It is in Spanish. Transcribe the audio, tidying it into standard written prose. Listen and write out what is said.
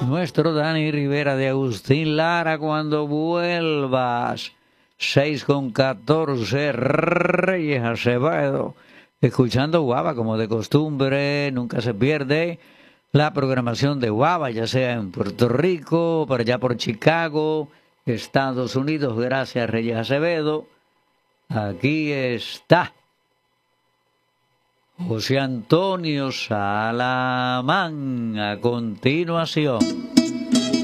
nuestro Dani Rivera de Agustín Lara, cuando vuelvas. 6:14, Reyes Acevedo. Escuchando Guava como de costumbre, nunca se pierde la programación de Guava, ya sea en Puerto Rico, por allá por Chicago, Estados Unidos. Gracias, Reyes Acevedo. Aquí está José Antonio Salamán a continuación.